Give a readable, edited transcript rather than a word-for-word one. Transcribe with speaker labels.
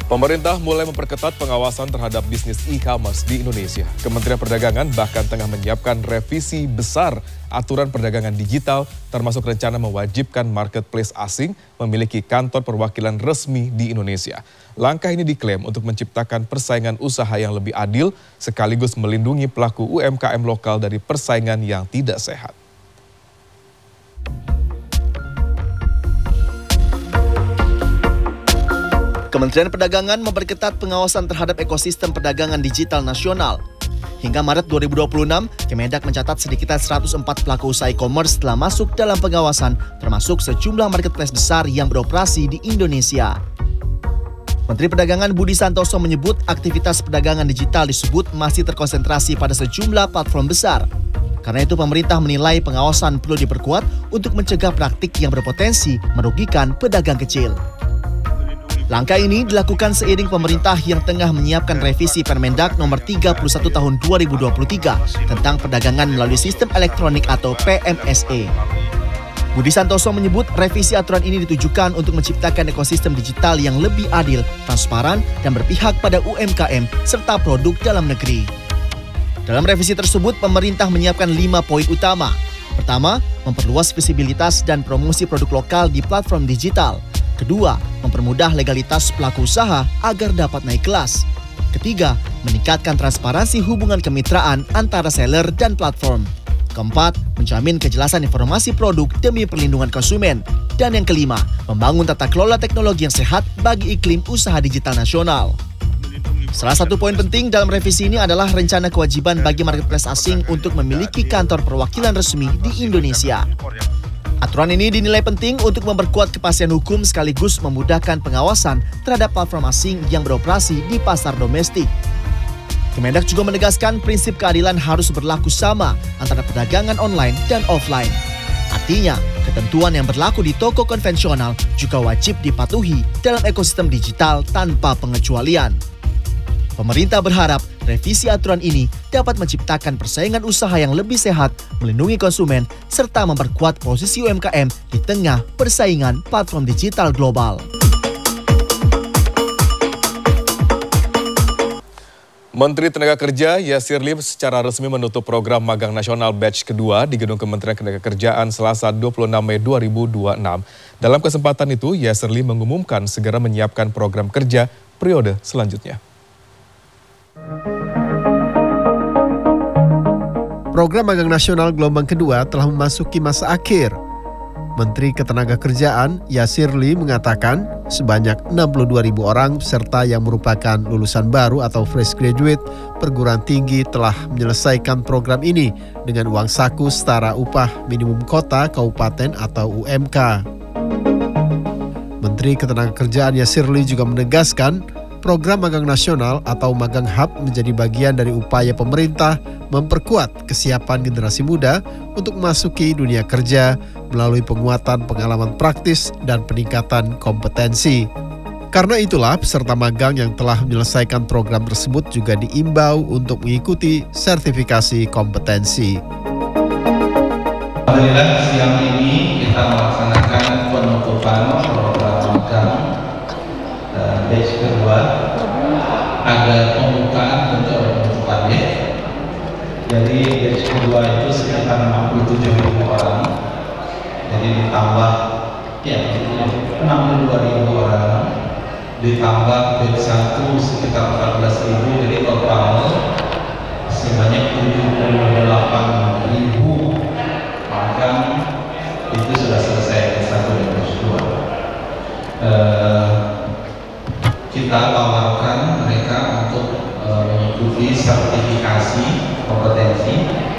Speaker 1: Pemerintah mulai memperketat pengawasan terhadap bisnis e-commerce di Indonesia. Kementerian Perdagangan bahkan tengah menyiapkan revisi besar aturan perdagangan digital, termasuk rencana mewajibkan marketplace asing memiliki kantor perwakilan resmi di Indonesia. Langkah ini diklaim untuk menciptakan persaingan usaha yang lebih adil, sekaligus melindungi pelaku UMKM lokal dari persaingan yang tidak sehat.
Speaker 2: Kementerian Perdagangan memperketat pengawasan terhadap ekosistem perdagangan digital nasional. Hingga Maret 2026, Kemendak mencatat sedikitnya 104 pelaku usaha e-commerce telah masuk dalam pengawasan, termasuk sejumlah marketplace besar yang beroperasi di Indonesia. Menteri Perdagangan Budi Santoso menyebut aktivitas perdagangan digital disebut masih terkonsentrasi pada sejumlah platform besar. Karena itu pemerintah menilai pengawasan perlu diperkuat untuk mencegah praktik yang berpotensi merugikan pedagang kecil. Langkah ini dilakukan seiring pemerintah yang tengah menyiapkan revisi Permendak nomor 31 tahun 2023 tentang perdagangan melalui sistem elektronik atau PMSE. Budi Santoso menyebut revisi aturan ini ditujukan untuk menciptakan ekosistem digital yang lebih adil, transparan, dan berpihak pada UMKM serta produk dalam negeri. Dalam revisi tersebut, pemerintah menyiapkan 5 poin utama. Pertama, memperluas visibilitas dan promosi produk lokal di platform digital. Kedua, mempermudah legalitas pelaku usaha agar dapat naik kelas. Ketiga, meningkatkan transparansi hubungan kemitraan antara seller dan platform. Keempat, menjamin kejelasan informasi produk demi perlindungan konsumen. Dan yang kelima, membangun tata kelola teknologi yang sehat bagi iklim usaha digital nasional. Salah satu poin penting dalam revisi ini adalah rencana kewajiban bagi marketplace asing untuk memiliki kantor perwakilan resmi di Indonesia. Aturan ini dinilai penting untuk memperkuat kepastian hukum sekaligus memudahkan pengawasan terhadap platform asing yang beroperasi di pasar domestik. Kemendak juga menegaskan prinsip keadilan harus berlaku sama antara perdagangan online dan offline. Artinya, ketentuan yang berlaku di toko konvensional juga wajib dipatuhi dalam ekosistem digital tanpa pengecualian. Pemerintah berharap revisi aturan ini dapat menciptakan persaingan usaha yang lebih sehat, melindungi konsumen, serta memperkuat posisi UMKM di tengah persaingan platform digital global.
Speaker 1: Menteri Tenaga Kerja Yasir Lim secara resmi menutup program magang nasional batch kedua di Gedung Kementerian Ketenagakerjaan Selasa 26 Mei 2026. Dalam kesempatan itu, Yasir Lim mengumumkan segera menyiapkan program kerja periode selanjutnya.
Speaker 3: Program magang nasional gelombang kedua telah memasuki masa akhir. Menteri Ketenagakerjaan Yasir Lim mengatakan sebanyak 62.000 orang peserta yang merupakan lulusan baru atau fresh graduate perguruan tinggi telah menyelesaikan program ini dengan uang saku setara upah minimum kota kabupaten atau UMK. Menteri Ketenagakerjaan Yasir Lim juga menegaskan program magang nasional atau magang hub menjadi bagian dari upaya pemerintah memperkuat kesiapan generasi muda untuk memasuki dunia kerja melalui penguatan pengalaman praktis dan peningkatan kompetensi. Karena itulah peserta magang yang telah menyelesaikan program tersebut juga diimbau untuk mengikuti sertifikasi kompetensi.
Speaker 4: Alhamdulillah siang ini kita melaksanakan penutupan program magang batch kedua. Ada pembukaan untuk penutupannya. Jadi batch kedua itu sekitar 67.000 orang. Jadi ditambah 62.000 orang. Ditambah batch 1 sekitar 14.000, jadi total sebanyak 78.000 magang itu sudah selesai satu dan batch 2. Kita tawarkan mereka untuk mengikuti sertifikasi kompetensi